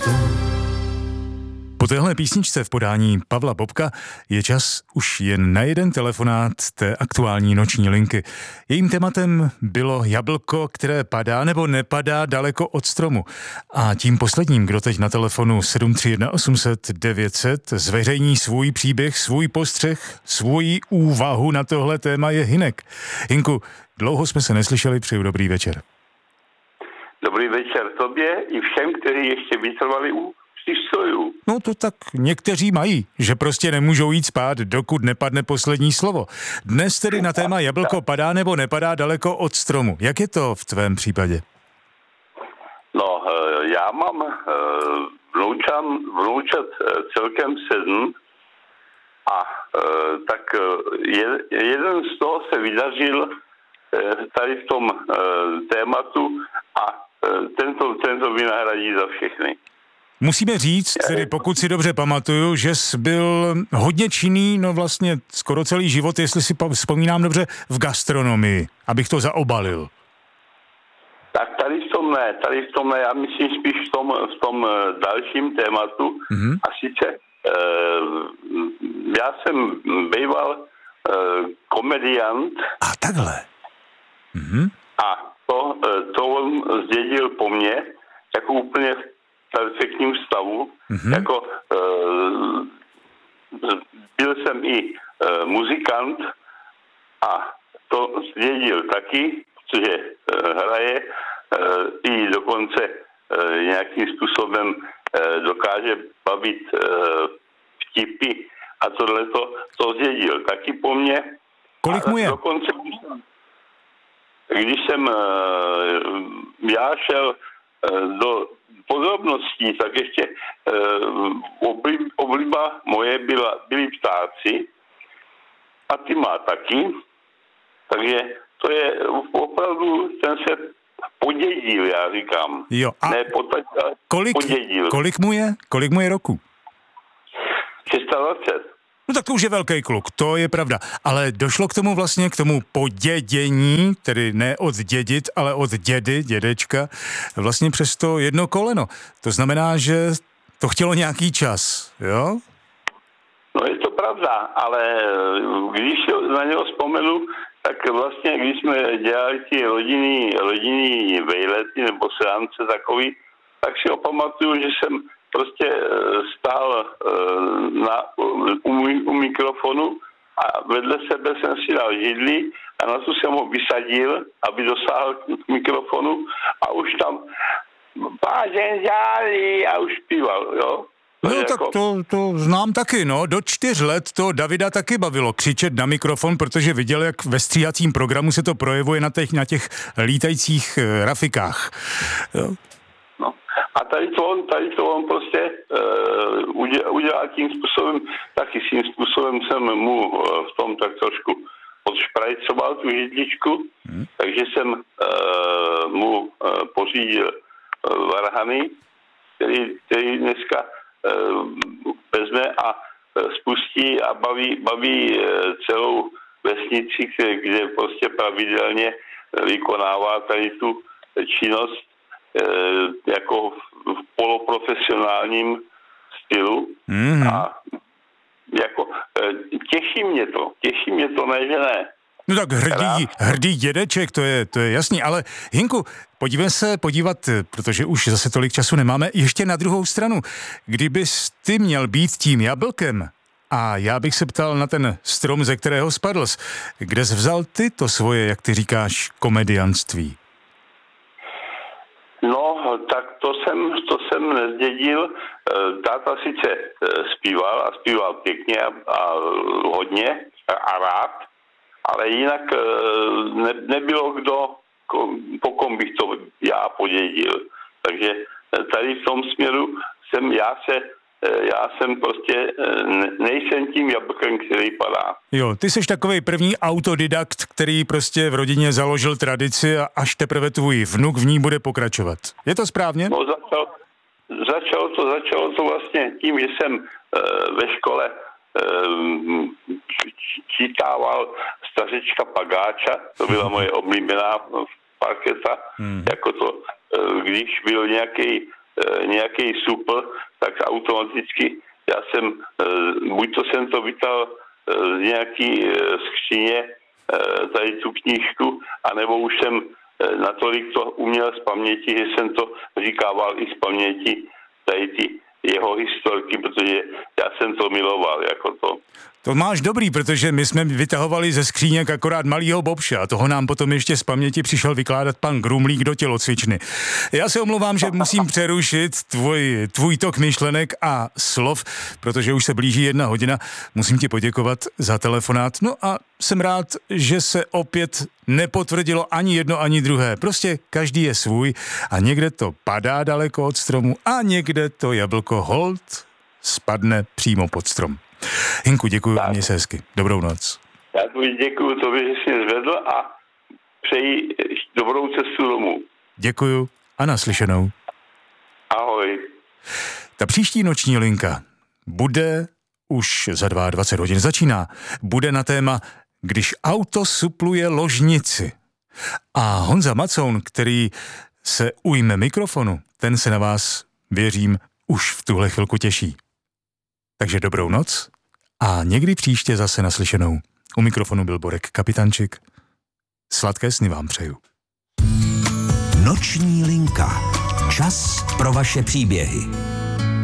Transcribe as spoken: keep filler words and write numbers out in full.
Po téhle písničce v podání Pavla Bobka je čas už jen na jeden telefonát té aktuální noční linky. Jejím tématem bylo jablko, které padá nebo nepadá daleko od stromu. A tím posledním, kdo teď na telefonu sedm tři jedna osm set devět set zveřejní svůj příběh, svůj postřeh, svůj úvahu na tohle téma je Hinek. Hinku, dlouho jsme se neslyšeli, přeju dobrý večer. Dobrý večer tobě i všem, kteří ještě vytrvali u přístrojů. No to tak někteří mají, že prostě nemůžou jít spát, dokud nepadne poslední slovo. Dnes tedy na téma jablko padá nebo nepadá daleko od stromu. Jak je to v tvém případě? No, já mám vnoučan, vnoučat celkem sedm a tak jeden z toho se vydařil tady v tom tématu a tento, tento vynahradí za všechny. Musíme říct, tedy pokud si dobře pamatuju, že jsi byl hodně činný, no vlastně skoro celý život, jestli si vzpomínám dobře, v gastronomii, abych to zaobalil. Tak tady v tom ne, tady v tom ne, já myslím spíš v tom, v tom dalším tématu. Mm-hmm. A sice eh, já jsem býval eh, komediant. A takhle. Mm-hmm. A to, to on zdědil po mně, jako úplně perfektním stavu. Mm-hmm. Jako uh, byl jsem i uh, muzikant a to zdědil taky, protože uh, hraje uh, i dokonce uh, nějakým způsobem uh, dokáže bavit uh, vtipy a tohleto to zdědil taky po mně. Kolik mu je? Dokonce, když jsem uh, já šel uh, do podrobností, tak ještě uh, obliba moje byla, byli ptáci a ty má taky. Takže to je opravdu, ten se podědil, já říkám. Jo, a ne potať, ale kolik, podědil. Kolik mu je? Kolik mu je roku? dvacet šest. No tak to už je velký kluk, to je pravda. Ale došlo k tomu vlastně, k tomu podědění, tedy ne od dědit, ale od dědy, dědečka, vlastně přes to jedno koleno. To znamená, že to chtělo nějaký čas, jo? No je to pravda, ale když na něho vzpomenu, tak vlastně, když jsme dělali ty rodinný, rodinný vejlety nebo seance takový, tak si ho pamatuju, že jsem prostě stál na, u, u mikrofonu a vedle sebe jsem si dal židli a na to jsem ho vysadil, aby dosáhl k mikrofonu a už tam páženžáli a už zpíval, jo. No tak jako... to, to znám taky, no. Do čtyř let to Davida taky bavilo křičet na mikrofon, protože viděl, jak ve stříhacím programu se to projevuje na těch, na těch lítajících uh, rafikách. Jo. No. A tady to on, tady to on prostě uh, udělal, udělal tím způsobem, taky tím způsobem jsem mu uh, v tom tak trošku odšprajcoval tu židličku, hmm. takže jsem uh, mu uh, pořídil uh, varhany, který, který dneska uh, vezme a uh, spustí a baví, baví uh, celou vesnici, kde, kde prostě pravidelně vykonává tady tu činnost jako v poloprofesionálním stylu mm. a jako těší mě to, těší mě to, ne, že ne. No tak hrdý, hrdý dědeček, to je, to je jasný, ale Hinku, podívej se podívat, protože už zase tolik času nemáme, ještě na druhou stranu. Kdybys ty měl být tím jablkem a já bych se ptal na ten strom, ze kterého spadl, kde jsi vzal ty to svoje, jak ty říkáš, komedianství? No, tak to jsem, to jsem nezdědil. Táta sice zpíval a zpíval pěkně a, a hodně a, a rád, ale jinak ne, nebylo kdo, po kom bych to já podědil. Takže tady v tom směru jsem já se Já jsem prostě, nejsem tím jablkem, který padá. Jo, ty jsi takovej první autodidakt, který prostě v rodině založil tradici a až teprve tvůj vnuk v ní bude pokračovat. Je to správně? No začalo, začalo to, začalo to vlastně tím, že jsem uh, ve škole uh, čítával Stařečka Pagáča, to byla moje oblíbená parketa, hmm. jako to, uh, když byl nějaký nějaký supl, tak automaticky já jsem, buď to jsem to vytal z nějaký skříně, tady tu knížku, anebo už jsem natolik to uměl z paměti, že jsem to říkával i z paměti tady ty jeho historky, protože já jsem to miloval jako to. To máš dobrý, protože my jsme vytahovali ze skříněk akorát malýho Bobše a toho nám potom ještě z paměti přišel vykládat pan Grumlík do tělocvičny. Já se omlouvám, že musím přerušit tvůj, tvůj tok myšlenek a slov, protože už se blíží jedna hodina. Musím ti poděkovat za telefonát. No a jsem rád, že se opět nepotvrdilo ani jedno, ani druhé. Prostě každý je svůj a někde to padá daleko od stromu a někde to jablko hold spadne přímo pod strom. Hinku, děkuji, a měj se hezky. Dobrou noc. Já děkuji tobě, že jsi mě zvedl a přeji dobrou cestu domů. Děkuju a naslyšenou. Ahoj. Ta příští noční linka bude už za dvacet dva hodin začíná. Bude na téma, když auto supluje ložnici. A Honza Macoun, který se ujme mikrofonu, ten se na vás, věřím, už v tuhle chvilku těší. Takže dobrou noc a někdy příště zase naslyšenou. U mikrofonu byl Borek Kapitančik. Sladké sny vám přeju. Noční linka. Čas pro vaše příběhy.